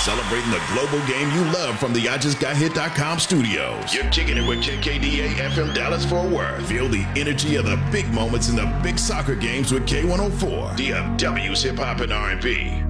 celebrating the global game you love from the IJustGotHit.com studios. You're kicking it with KKDA FM Dallas Fort Worth. Feel the energy of the big moments in the big soccer games with K104, DFW's Hip Hop and R&B.